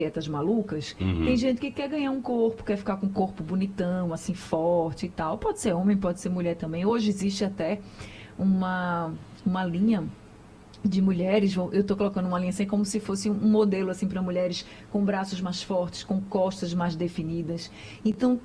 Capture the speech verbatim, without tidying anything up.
dietas malucas, Uhum. tem gente que quer ganhar um corpo, quer ficar com um corpo bonitão, assim, forte e tal. Pode ser homem, pode ser mulher também. Hoje existe até uma, uma linha de mulheres, vou- eu estou colocando uma linha assim como se fosse um modelo assim para mulheres com braços mais fortes, com costas mais definidas. Então